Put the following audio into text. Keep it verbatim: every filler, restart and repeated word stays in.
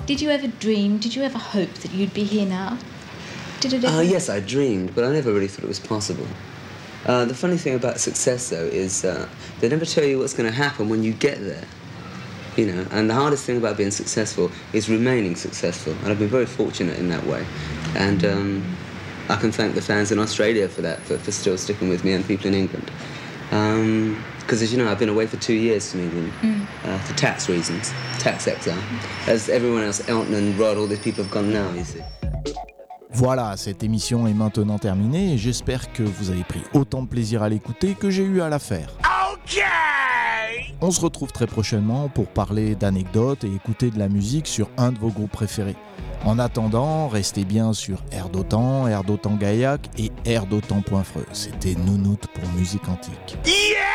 Did you ever dream, did you ever hope that you'd be here now? Did it ever... Uh, yes, I dreamed, but I never really thought it was possible. Uh, the funny thing about success, though, is uh, they never tell you what's going to happen when you get there. You know, and the hardest thing about being successful is remaining successful. And I've been very fortunate in that way. And um, I can thank the fans in Australia for that, for, for still sticking with me, and people in England. Because, um, as you know, I've been away for two years from England mm. uh, for tax reasons, tax exile. As everyone else, Elton and Rod, all these people have gone now, you see. Voilà, cette émission est maintenant terminée et j'espère que vous avez pris autant de plaisir à l'écouter que j'ai eu à la faire. Okay. On se retrouve très prochainement pour parler d'anecdotes et écouter de la musique sur un de vos groupes préférés. En attendant, restez bien sur Air d'Otan, Air d'Otan Gaillac et air d'otan point f r e. C'était Nounout pour Musique Antique. Yeah.